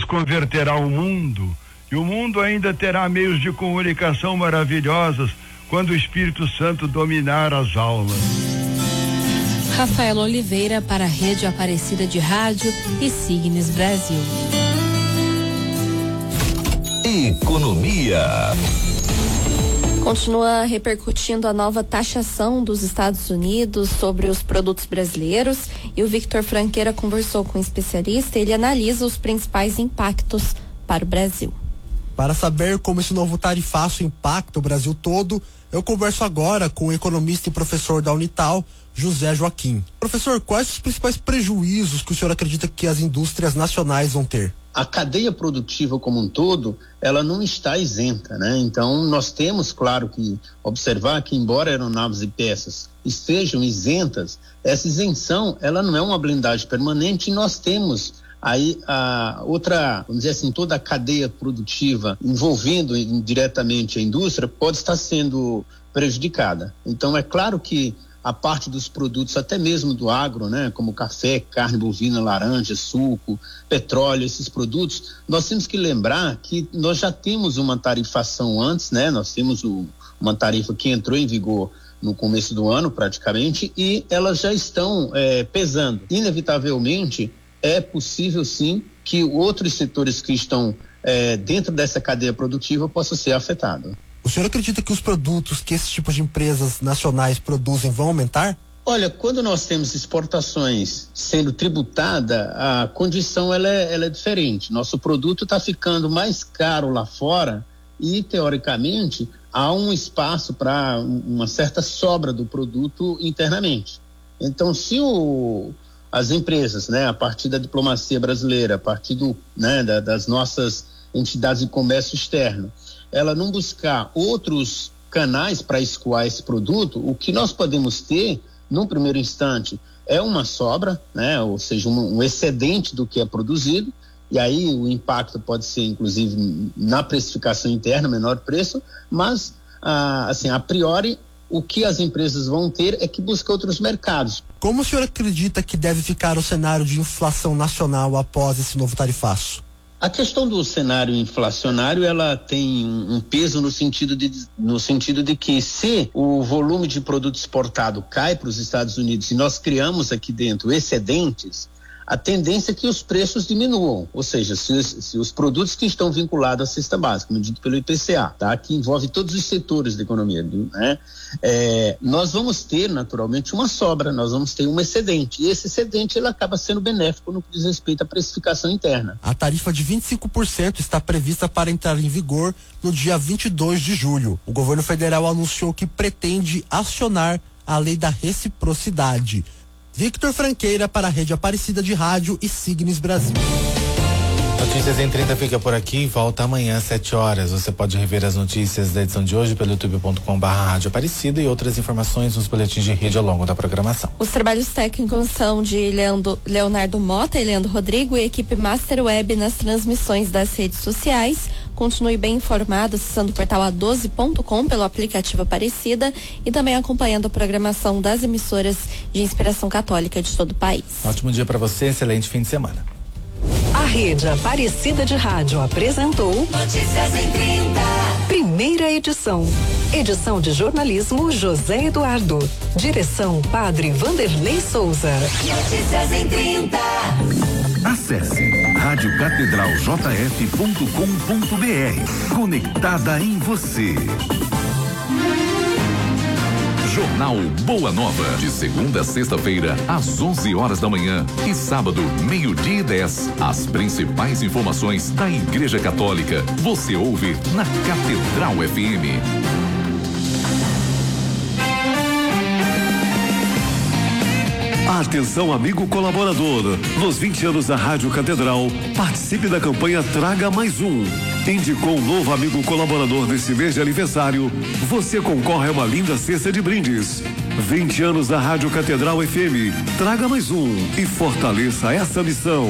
converterá o mundo, e o mundo ainda terá meios de comunicação maravilhosos quando o Espírito Santo dominar as aulas. Rafael Oliveira para a Rede Aparecida de Rádio e Signes Brasil. Economia. Continua repercutindo a nova taxação dos Estados Unidos sobre os produtos brasileiros, e o Victor Franqueira conversou com um especialista. Ele analisa os principais impactos para o Brasil. Para saber como esse novo tarifaço impacta o Brasil todo, eu converso agora com o economista e professor da Unital, José Joaquim. Professor, quais os principais prejuízos que o senhor acredita que as indústrias nacionais vão ter? A cadeia produtiva como um todo, ela não está isenta, né? Então, nós temos, claro, que observar que, embora aeronaves e peças estejam isentas, essa isenção, ela não é uma blindagem permanente, e nós temos aí a outra, vamos dizer assim, toda a cadeia produtiva envolvendo diretamente a indústria pode estar sendo prejudicada. Então, é claro que a parte dos produtos, até mesmo do agro, né, como café, carne bovina, laranja, suco, petróleo, esses produtos, nós temos que lembrar que nós já temos uma tarifação antes, né, nós temos uma tarifa que entrou em vigor no começo do ano, praticamente, e elas já estão pesando. Inevitavelmente, é possível, sim, que outros setores que estão dentro dessa cadeia produtiva possam ser afetados. O senhor acredita que os produtos que esse tipo de empresas nacionais produzem vão aumentar? Olha, quando nós temos exportações sendo tributada, a condição ela é diferente. Nosso produto está ficando mais caro lá fora e, teoricamente, há um espaço para uma certa sobra do produto internamente. Então, se as empresas, né, a partir da diplomacia brasileira, a partir das nossas entidades de comércio externo, ela não buscar outros canais para escoar esse produto, o que nós podemos ter, num primeiro instante, é uma sobra, né? Ou seja, um excedente do que é produzido, e aí o impacto pode ser, inclusive, na precificação interna, menor preço, mas, assim, a priori, o que as empresas vão ter é que buscar outros mercados. Como o senhor acredita que deve ficar o cenário de inflação nacional após esse novo tarifaço? A questão do cenário inflacionário, ela tem um peso no sentido de que, se o volume de produto exportado cai para os Estados Unidos e nós criamos aqui dentro excedentes, a tendência é que os preços diminuam, ou seja, se os produtos que estão vinculados à cesta básica, medido pelo IPCA, tá? Que envolve todos os setores da economia, né? Nós vamos ter, naturalmente, uma sobra, nós vamos ter um excedente, e esse excedente ele acaba sendo benéfico no que diz respeito à precificação interna. A tarifa de 25% está prevista para entrar em vigor no dia 22 de julho. O governo federal anunciou que pretende acionar a lei da reciprocidade. Victor Franqueira para a Rede Aparecida de Rádio e Signes Brasil. Notícias em 30 fica por aqui, volta amanhã às 7 horas. Você pode rever as notícias da edição de hoje pelo youtube.com/Rádio Aparecida e outras informações nos boletins de rede ao longo da programação. Os trabalhos técnicos são de Leonardo Mota e Leandro Rodrigo e equipe Master Web nas transmissões das redes sociais. Continue bem informado acessando o portal a12.com pelo aplicativo Aparecida e também acompanhando a programação das emissoras de inspiração católica de todo o país. Ótimo dia para você, excelente fim de semana. A Rede Aparecida de Rádio apresentou Notícias em 30. Primeira edição. Edição de jornalismo José Eduardo. Direção Padre Vanderlei Souza. Notícias em 30. Acesse radiocatedraljf.com.br. Conectada em você. Jornal Boa Nova, de segunda a sexta-feira, às 11 horas da manhã e sábado, 12:10. As principais informações da Igreja Católica, você ouve na Catedral FM. Atenção, amigo colaborador. Nos 20 anos da Rádio Catedral, participe da campanha Traga Mais Um. Indicou um novo amigo colaborador nesse mês de aniversário, você concorre a uma linda cesta de brindes. 20 anos da Rádio Catedral FM. Traga mais um e fortaleça essa missão.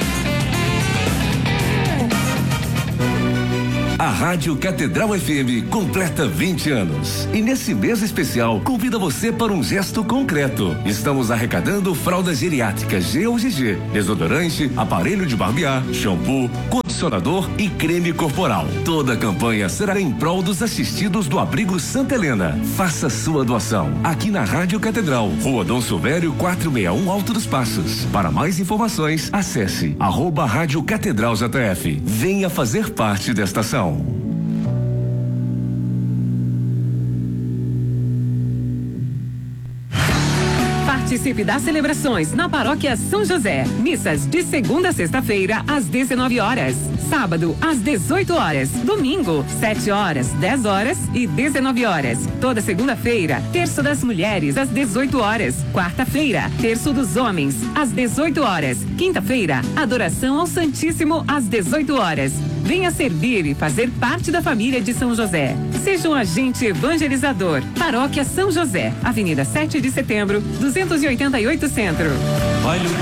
A Rádio Catedral FM completa 20 anos. E nesse mês especial, convida você para um gesto concreto. Estamos arrecadando fralda geriátrica G ou GG, desodorante, aparelho de barbear, shampoo, condicionador e creme corporal. Toda a campanha será em prol dos assistidos do Abrigo Santa Helena. Faça sua doação aqui na Rádio Catedral, Rua Dom Silvério 461, Alto dos Passos. Para mais informações, acesse @Rádio Catedral JF. Venha fazer parte desta ação. Participe das celebrações na Paróquia São José. Missas de segunda a sexta-feira às 19 horas. Sábado às 18 horas. Domingo, 7 horas, 10 horas e 19 horas. Toda segunda-feira, terço das mulheres às 18 horas. Quarta-feira, terço dos homens às 18 horas. Quinta-feira, adoração ao Santíssimo às 18 horas. Venha servir e fazer parte da família de São José. Seja um agente evangelizador. Paróquia São José, Avenida 7 de Setembro, 288 Centro.